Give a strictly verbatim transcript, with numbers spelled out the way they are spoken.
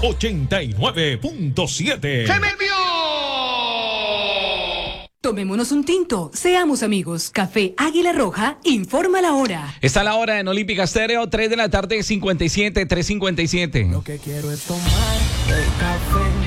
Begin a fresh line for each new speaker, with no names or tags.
ochenta y nueve punto siete.
¡Se me envió!
Tomémonos un tinto, seamos amigos. Café Águila Roja, informa la hora.
Está la hora en Olímpica Estéreo, tres de la tarde, cincuenta y siete, tres cincuenta y siete.
Lo que quiero es tomar el café.